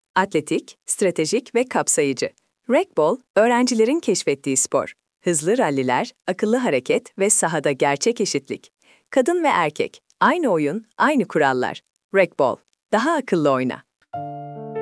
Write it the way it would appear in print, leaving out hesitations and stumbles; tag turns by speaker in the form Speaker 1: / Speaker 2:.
Speaker 1: Atletik, stratejik ve kapsayıcı. Racquetball, öğrencilerin keşfettiği spor. Hızlı ralliler, akıllı hareket ve sahada gerçek eşitlik. Kadın ve erkek, aynı oyun, aynı kurallar. Racquetball, daha akıllı oyna.